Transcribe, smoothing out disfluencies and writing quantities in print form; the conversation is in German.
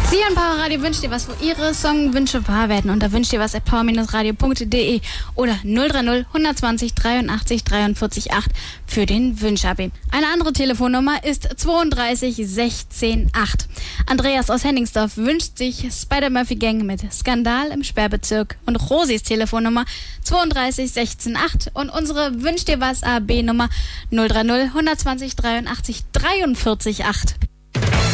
Sie an Power Radio wünscht dir was, wo Ihre Songwünsche wahr werden. Und da wünscht dir was at power-radio.de oder 030 120 83 43 8 für den Wünsch-AB. Eine andere Telefonnummer ist 32 16 8. Andreas aus Henningsdorf wünscht sich Spider-Murphy Gang mit Skandal im Sperrbezirk und Rosis Telefonnummer 32 16 8 und unsere Wünsch dir was AB Nummer 030 120 83 43 8.